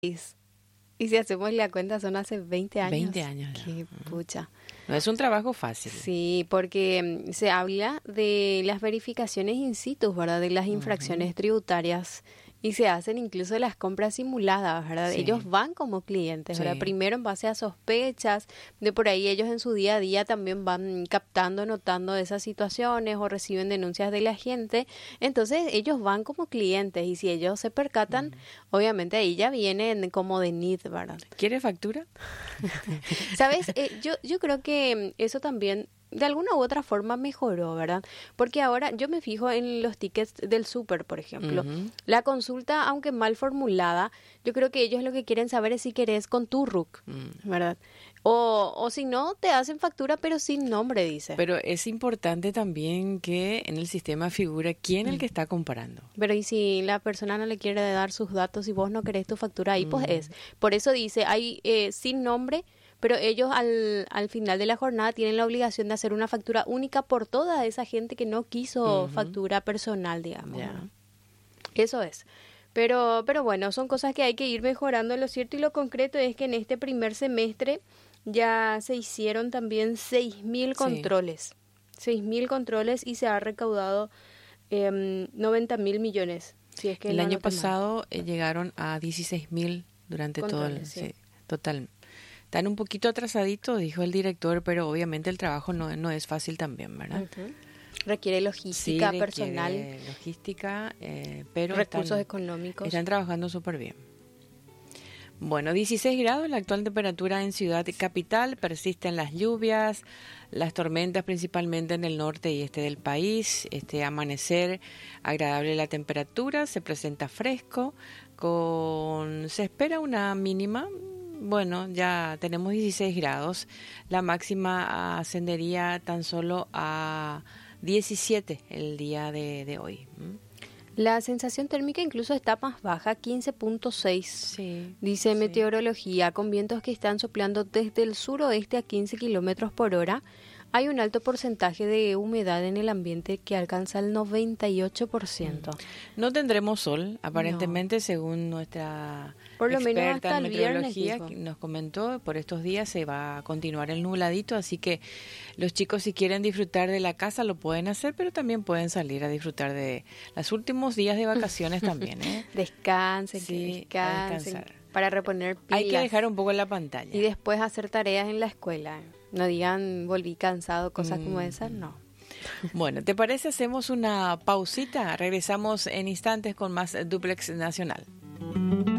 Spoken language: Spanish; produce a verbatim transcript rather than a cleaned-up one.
Y si hacemos la cuenta, son hace veinte años. veinte años. Qué pucha. No es un trabajo fácil. Sí, porque mm, se habla de las verificaciones in situ, ¿verdad? De las infracciones uh-huh. tributarias. Y se hacen incluso las compras simuladas, ¿verdad? Sí. Ellos van como clientes, ¿verdad? Sí. Primero en base a sospechas, de por ahí ellos en su día a día también van captando, notando esas situaciones o reciben denuncias de la gente. Entonces ellos van como clientes y si ellos se percatan, mm. obviamente ahí ya vienen como de need, ¿verdad? ¿Quiere factura? ¿Sabes? Eh, yo, yo creo que eso también de alguna u otra forma mejoró, ¿verdad? Porque ahora yo me fijo en los tickets del súper, por ejemplo. Uh-huh. La consulta, aunque mal formulada, yo creo que ellos lo que quieren saber es si querés con tu R U C, uh-huh. ¿verdad? O, o si no, te hacen factura, pero sin nombre, dice. Pero es importante también que en el sistema figure quién es uh-huh. el que está comparando. Pero y si la persona no le quiere dar sus datos y vos no querés tu factura ahí, uh-huh. pues es. Por eso dice, hay eh, sin nombre, pero ellos al, al final de la jornada tienen la obligación de hacer una factura única por toda esa gente que no quiso uh-huh. factura personal, digamos. Yeah. ¿no? Eso es. Pero, pero bueno, son cosas que hay que ir mejorando. Lo cierto y lo concreto es que en este primer semestre ya se hicieron también seis mil controles. seis mil controles y se ha recaudado eh, noventa mil millones. Si es que el no año no pasado eh, llegaron a dieciséis mil durante controles, todo el... Sí. Sí, total. Están un poquito atrasaditos, dijo el director, pero obviamente el trabajo no, no es fácil también, ¿verdad? Uh-huh. Requiere logística sí, personal. Requiere logística, eh, pero recursos están, económicos. Están trabajando súper bien. Bueno, dieciséis grados, la actual temperatura en Ciudad Capital, persisten las lluvias, las tormentas principalmente en el norte y este del país, este amanecer agradable la temperatura, se presenta fresco, con se espera una mínima. Bueno, ya tenemos dieciséis grados. La máxima ascendería tan solo a diecisiete el día de, de hoy. ¿Mm? La sensación térmica incluso está más baja, quince punto seis, sí, dice sí. Meteorología, con vientos que están soplando desde el suroeste a quince kilómetros por hora. Hay un alto porcentaje de humedad en el ambiente que alcanza el noventa y ocho por ciento. No tendremos sol, aparentemente, no. según nuestra por lo experta menos hasta en el meteorología viernes, nos comentó, por estos días se va a continuar el nubladito, así que los chicos si quieren disfrutar de la casa lo pueden hacer, pero también pueden salir a disfrutar de los últimos días de vacaciones también. ¿eh? Descansen, sí, que descansen. Para reponer pilas. Hay que dejar un poco la pantalla. Y después hacer tareas en la escuela. No digan, volví cansado, cosas mm. como esas, no. Bueno, ¿te parece? Hacemos una pausita. Regresamos en instantes con más Duplex Nacional.